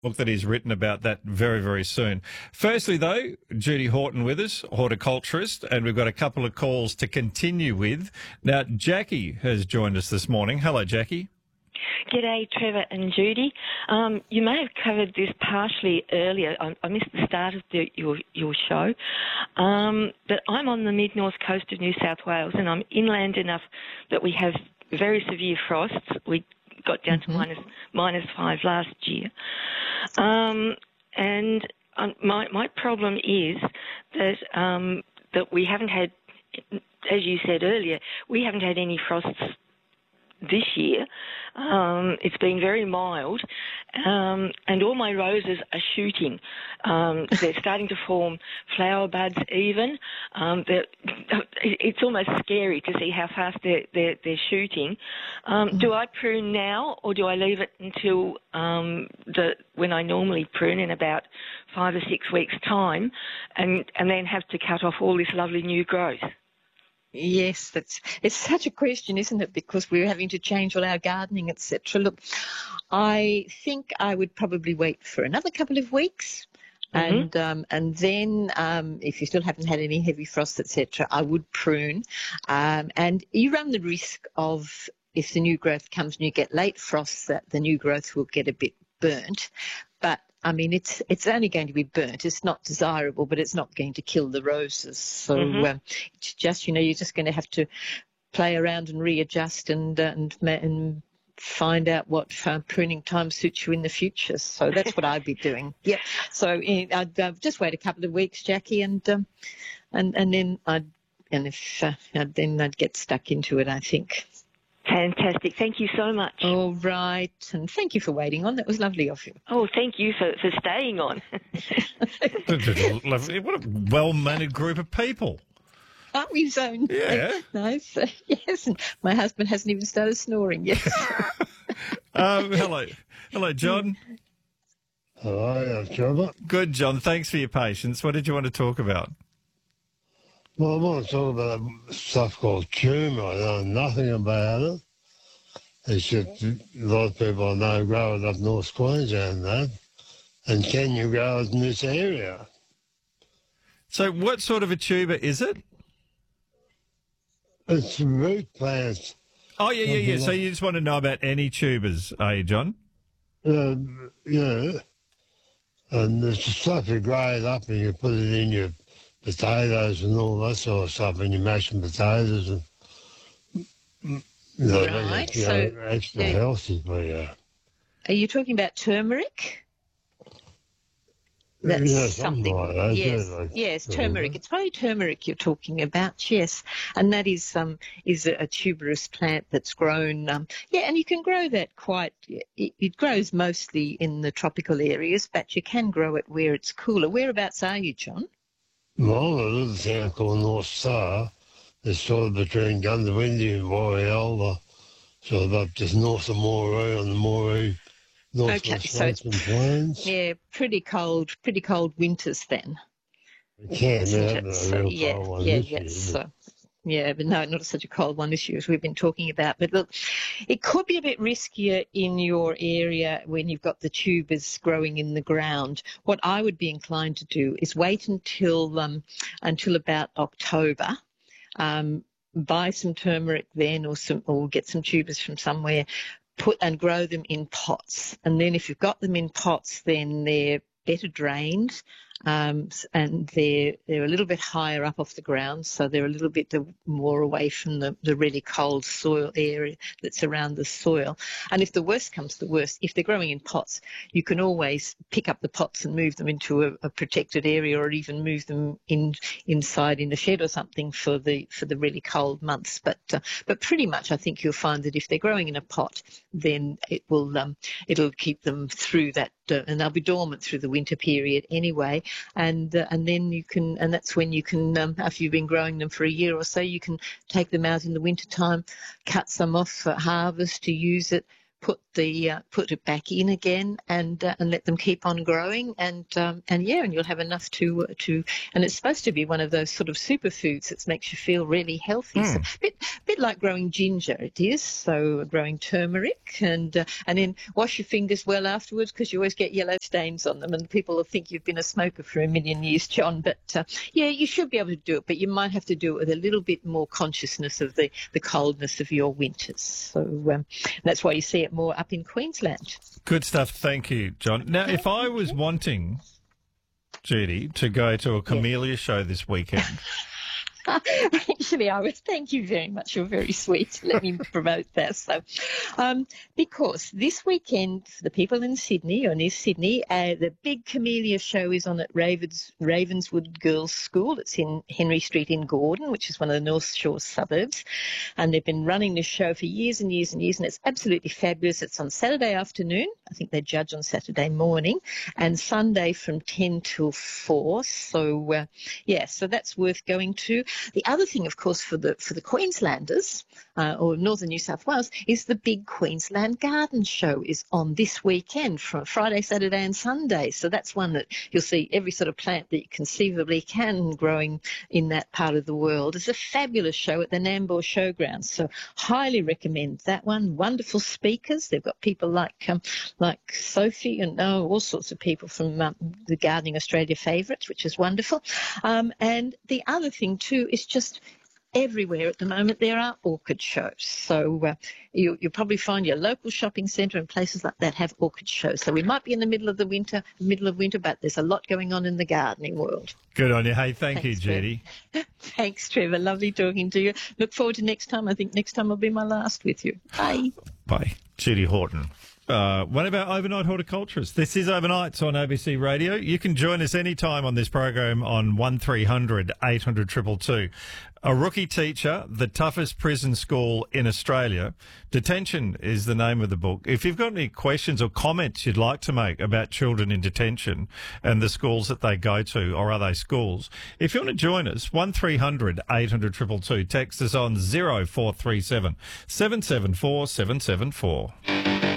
book that he's written about that very, very soon. Firstly, though, Judy Horton with us, horticulturist, and we've got a couple of calls to continue with. Now, Jackie has joined us this morning. Hello, Jackie. G'day, Trevor and Judy. You may have covered this partially earlier. I missed the start of your show. But I'm on the mid-north coast of New South Wales, and I'm inland enough that we have very severe frosts. We got down to minus 5 last year. And my problem is that we haven't had, as you said earlier, we haven't had any frosts this year. It's been very mild, and all my roses are shooting. They're starting to form flower buds even. It's almost scary to see how fast they're shooting. Do I prune now, or do I leave it until when I normally prune in about 5 or 6 weeks' time, and then have to cut off all this lovely new growth? Yes, it's such a question, isn't it? Because we're having to change all our gardening, etc. Look, I think I would probably wait for another couple of weeks, and then if you still haven't had any heavy frosts, etc., I would prune, and you run the risk of, if the new growth comes and you get late frosts, that the new growth will get a bit burnt, but I mean, it's only going to be burnt. It's not desirable, but it's not going to kill the roses. So it's just, you're just going to have to play around and readjust and find out what pruning time suits you in the future. So that's what I'd be doing. Yeah. So I'd just wait a couple of weeks, Jackie, and then then I'd get stuck into it, I think. Fantastic. Thank you so much. All right. And thank you for waiting on. That was lovely of you. Oh, thank you for staying on. What a well-mannered group of people. Aren't we so? Yeah. Nice. Yes. And my husband hasn't even started snoring yet. Hello, John. Hello, Trevor. Good, John. Thanks for your patience. What did you want to talk about? Well, I want to talk about stuff called tumour. I know nothing about it. It's just a lot of people I know grow it up North Queensland, that. And can you grow it in this area? So what sort of a tuber is it? It's root plants. Oh, yeah. So you just want to know about any tubers, are you, John? Yeah. And it's stuff you grow it up and you put it in your potatoes and all that sort of stuff, and you mash some potatoes and Right. So extra healthy for you. Are you talking about turmeric? That's something like that. Yes, turmeric. It's probably turmeric you're talking about, yes. And that is a tuberous plant that's grown. And you can grow that quite. It grows mostly in the tropical areas, but you can grow it where it's cooler. Whereabouts are you, John? Well, a little town called North Star. It's sort of between Gundawindi and Warialda, sort of up just north of Moree on the Moree, northwest Western Plains. Yeah, pretty cold winters then. It can, yeah, cold one this year. But no, not such a cold one this year as we've been talking about. But look, it could be a bit riskier in your area when you've got the tubers growing in the ground. What I would be inclined to do is wait until about October. Buy some turmeric then, or get some tubers from somewhere, and grow them in pots. And then if you've got them in pots, then they're better drained. And they're a little bit higher up off the ground, so they're a little bit more away from the really cold soil area that's around the soil. And if the worst comes to the worst, if they're growing in pots, you can always pick up the pots and move them into a protected area, or even move them inside in a shed or something for the really cold months. But pretty much, I think you'll find that if they're growing in a pot, then it'll keep them through that, and they'll be dormant through the winter period anyway. And then you can, and that's when you can, after you've been growing them for a year or so, you can take them out in the winter time, cut some off for harvest to use it, put it back in again and let them keep on growing and you'll have enough to and it's supposed to be one of those sort of superfoods that makes you feel really healthy. So bit like growing ginger it is. So growing turmeric and then wash your fingers well afterwards because you always get yellow stains on them and people will think you've been a smoker for a million years, John. But you should be able to do it, but you might have to do it with a little bit more consciousness of the coldness of your winters. So that's why you see it more up in Queensland. Good stuff. Thank you, John. Now, if I was wanting, Judy, to go to a camellia show this weekend... Actually, I would thank you very much. You're very sweet to let me promote that. So, because this weekend, for the people in Sydney or near Sydney, the big camellia show is on at Ravenswood Girls' School. It's in Henry Street in Gordon, which is one of the North Shore suburbs. And they've been running this show for years and years and years, and it's absolutely fabulous. It's on Saturday afternoon. I think they judge on Saturday morning, and Sunday from 10 till 4. So, so that's worth going to. The other thing, of course, for the Queenslanders or Northern New South Wales is the big Queensland Garden Show is on this weekend from Friday, Saturday and Sunday. So that's one that you'll see every sort of plant that you conceivably can growing in that part of the world. It's a fabulous show at the Nambour Showgrounds. So highly recommend that one. Wonderful speakers. They've got people like Sophie and all sorts of people from the Gardening Australia favourites, which is wonderful. And the other thing too is just everywhere at the moment there are orchid shows. So you'll probably find your local shopping centre and places like that have orchid shows. So we might be in the middle of winter, but there's a lot going on in the gardening world. Good on you. Hey, thanks you, Judy. Thanks, Trevor. Lovely talking to you. Look forward to next time. I think next time will be my last with you. Bye. Bye. Judy Horton. One of our overnight horticulturists. This is Overnights on ABC Radio. You can join us anytime on this program on 1300 800 222. A rookie teacher, the toughest prison school in Australia. Detention is the name of the book. If you've got any questions or comments you'd like to make about children in detention and the schools that they go to, or are they schools? If you want to join us, 1300 800 222. Text us on 0437 774 774.